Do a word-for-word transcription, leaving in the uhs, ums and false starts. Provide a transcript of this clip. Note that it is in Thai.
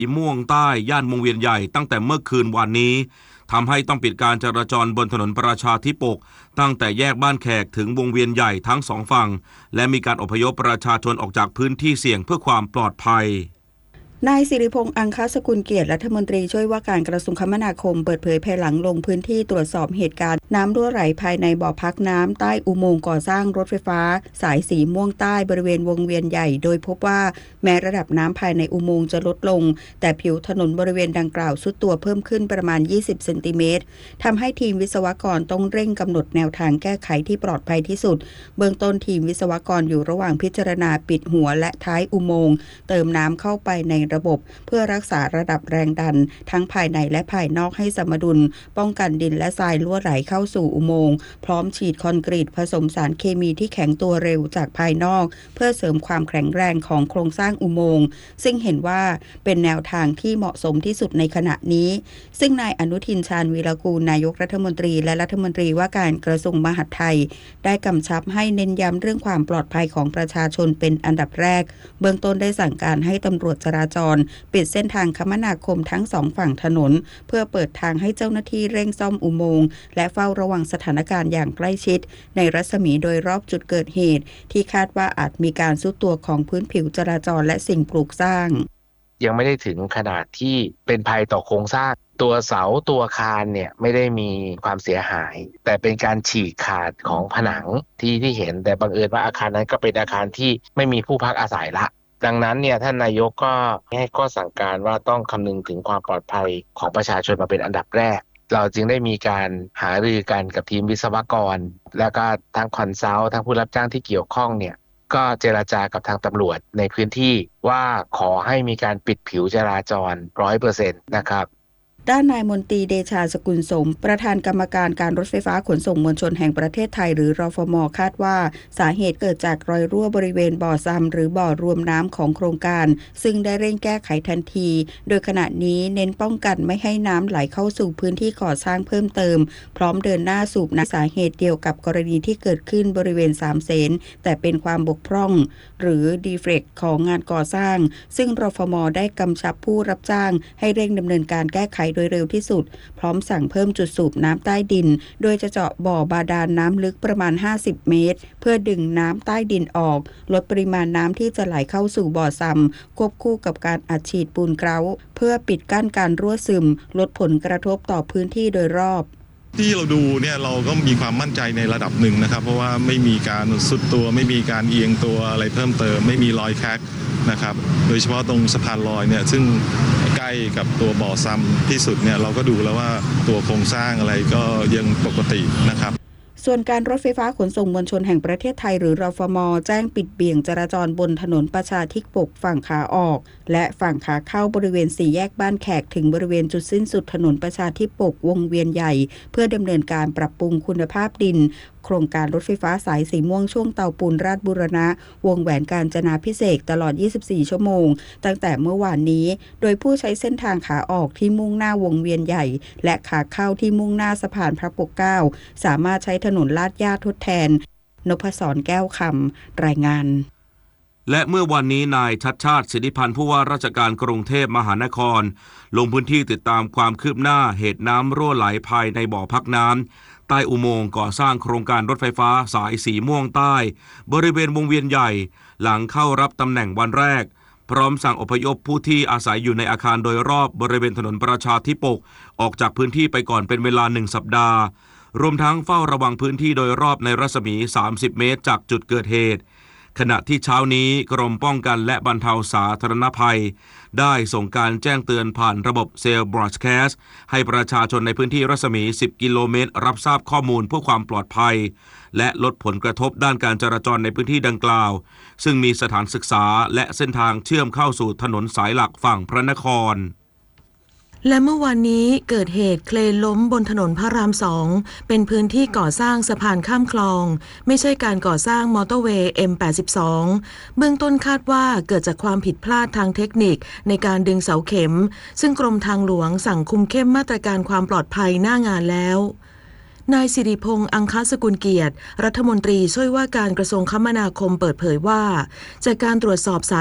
ม่วงใต้ย่านวงเวียนใหญ่ตั้งแต่เมื่อคืนวันนี้ทำให้ต้องปิดการจราจรบนถนนประชาธิปกตั้งแต่แยกบ้านแขกถึงวงเวียนใหญ่ทั้งสองฝั่งและมีการอพยพประชาชนออกจากพื้นที่เสี่ยงเพื่อความปลอดภัยนายสิริพงษ์อังคสกุลเกียรติรัฐมนตรีช่วยว่าการกระทรวงคมนาคมเปิดเผยภายหลังลงพื้นที่ตรวจสอบเหตุการณ์น้ำรั่วไหลภายในบ่อพักน้ำใต้อุโมงค์ก่อสร้างรถไฟฟ้าสายสีม่วงใต้บริเวณวงเวียนใหญ่โดยพบว่าแม้ระดับน้ำภายในอุโมงค์จะลดลงแต่ผิวถนนบริเวณดังกล่าวทรุดตัวเพิ่มขึ้นประมาณยี่สิบเซนติเมตรทำให้ทีมวิศวกรต้องเร่งกำหนดแนวทางแก้ไขที่ปลอดภัยที่สุดเบื้องต้นทีมวิศวกรอยู่ระหว่างพิจารณาปิดหัวและท้ายอุโมงค์เติมน้ำเข้าไปในระบบเพื่อรักษาระดับแรงดันทั้งภายในและภายนอกให้สมดุลป้องกันดินและทรายรั่วไหลเข้าสู่อุโมงค์พร้อมฉีดคอนกรีตผสมสารเคมีที่แข็งตัวเร็วจากภายนอกเพื่อเสริมความแข็งแรงของโครงสร้างอุโมงค์ซึ่งเห็นว่าเป็นแนวทางที่เหมาะสมที่สุดในขณะนี้ซึ่งนายอนุทินชาญวีรกูลนายกรัฐมนตรีและรัฐมนตรีว่าการกระทรวงมหาดไทยได้กำชับให้เน้นย้ำเรื่องความปลอดภัยของประชาชนเป็นอันดับแรกเบื้องต้นได้สั่งการให้ตำรวจจราจรปิดเส้นทางคมนาคมทั้งสองฝั่งถนนเพื่อเปิดทางให้เจ้าหน้าที่เร่งซ่อมอุโมงค์และเฝ้าระวังสถานการณ์อย่างใกล้ชิดในรัศมีโดยรอบจุดเกิดเหตุที่คาดว่าอาจมีการทรุดตัวของพื้นผิวจราจรและสิ่งปลูกสร้างยังไม่ได้ถึงขนาดที่เป็นภัยต่อโครงสร้างตัวเสาตัวอาคารเนี่ยไม่ได้มีความเสียหายแต่เป็นการฉีกขาดของผนังที่ที่เห็นแต่บังเอิญว่าอาคารนั้นก็เป็นอาคารที่ไม่มีผู้พักอาศัยละดังนั้นเนี่ยท่านนายกก็ให้ข้อสั่งการว่าต้องคำนึงถึงความปลอดภัยของประชาชนมาเป็นอันดับแรกเราจึงได้มีการหารือกันกับทีมวิศวกรแล้วก็ทั้งคอนซัลท์ทั้งผู้รับจ้างที่เกี่ยวข้องเนี่ยก็เจรจากับทางตำรวจในพื้นที่ว่าขอให้มีการปิดผิวจราจร ร้อยเปอร์เซ็นต์ นะครับด้านนายมนตรีเดชาสกุลสมประธานกรรมการการรถไฟฟ้าขนส่งมวลชนแห่งประเทศไทยหรือรฟม.คาดว่าสาเหตุเกิดจากรอยรั่วบริเวณบ่อซัมหรือบ่อรวมน้ำของโครงการซึ่งได้เร่งแก้ไขทันทีโดยขณะนี้เน้นป้องกันไม่ให้น้ำไหลเข้าสู่พื้นที่ก่อสร้างเพิ่มเติมพร้อมเดินหน้าสูบน้ำสาเหตุเดียวกับกรณีที่เกิดขึ้นบริเวณสามเสนแต่เป็นความบกพร่องหรือดีเฟกต์ของงานก่อสร้างซึ่งรฟม.ได้กำชับผู้รับจ้างให้เร่งดำเนินการแก้ไขโดยเร็วที่สุดพร้อมสั่งเพิ่มจุดสูบน้ำใต้ดินโดยจะเจาะบ่อบาดาลน้ำลึกประมาณห้าสิบเมตรเพื่อดึงน้ำใต้ดินออกลดปริมาณน้ำที่จะไหลเข้าสู่บ่อซัมควบคู่กับการอัดฉีดปูนเกราเพื่อปิดกั้นการรั่วซึมลดผลกระทบต่อพื้นที่โดยรอบที่เราดูเนี่ยเราก็มีความมั่นใจในระดับหนึ่งนะครับเพราะว่าไม่มีการสุดตัวไม่มีการเอียงตัวอะไรเพิ่มเติมไม่มีรอยแคกนะครับโดยเฉพาะตรงสะพานลอยเนี่ยซึ่งใกล้กับตัวบ่อซัมที่สุดเนี่ยเราก็ดูแล้วว่าตัวโครงสร้างอะไรก็ยังปกตินะครับส่วนการรถไฟฟ้าขนส่งมวลชนแห่งประเทศไทยหรือรฟม.แจ้งปิดเบี่ยงจราจรบนถนนประชาธิปกฝั่งขาออกและฝั่งขาเข้าบริเวณสี่แยกบ้านแขกถึงบริเวณจุดสิ้นสุดถนนประชาธิปกวงเวียนใหญ่เพื่อดำเนินการปรับปรุงคุณภาพดินโครงการรถไฟฟ้าสายสีม่วงช่วงเตาปูนราชบูรณะวงแหวนกาญจนาภิเษกตลอดยี่สิบสี่ชั่วโมงตั้งแต่เมื่อวานนี้โดยผู้ใช้เส้นทางขาออกที่มุ่งหน้าวงเวียนใหญ่และขาเข้าที่มุ่งหน้าสะพานพระปกเกล้าสามารถใช้ถนนลาดย่าทดแทนนพศรแก้วคำรายงานและเมื่อวันนี้นายชัชชาติสิทธิพันธ์ผู้ว่าราชการกรุงเทพมหานครลงพื้นที่ติดตามความคืบหน้าเหตุน้ำรั่วไหลภายในบ่อพักน้ำใต้อุโมงค์ก่อสร้างโครงการรถไฟฟ้าสายสีม่วงใต้บริเวณวงเวียนใหญ่หลังเข้ารับตำแหน่งวันแรกพร้อมสั่งอพยพผู้ที่อาศัยอยู่ในอาคารโดยรอบบริเวณถนนประชาธิปกออกจากพื้นที่ไปก่อนเป็นเวลาหนึ่งสัปดาห์รวมทั้งเฝ้าระวังพื้นที่โดยรอบในรัศมีสามสิบเมตรจากจุดเกิดเหตุขณะที่เช้านี้กรมป้องกันและบรรเทาสาธารณภัยได้ส่งการแจ้งเตือนผ่านระบบเซลล์บรอดแคสต์ให้ประชาชนในพื้นที่รัศมีสิบกิโลเมตรรับทราบข้อมูลเพื่อความปลอดภัยและลดผลกระทบด้านการจราจรในพื้นที่ดังกล่าวซึ่งมีสถานศึกษาและเส้นทางเชื่อมเข้าสู่ถนนสายหลักฝั่งพระนครและเมื่อวานนี้เกิดเหตุเครนล้มบนถนนพระรามสองเป็นพื้นที่ก่อสร้างสะพานข้ามคลองไม่ใช่การก่อสร้างมอเตอร์เวย์ เอ็ม แปดสิบสอง เบื้องต้นคาดว่าเกิดจากความผิดพลาดทางเทคนิคในการดึงเสาเข็มซึ่งกรมทางหลวงสั่งคุมเข้มมาตรการความปลอดภัยหน้างานแล้วนายสิริพงษ์อังคสกุลเกียรติรัฐมนตรีช่วยว่าการกระทรวงคมนาคมเปิดเผยว่าจากการตรวจสอบสา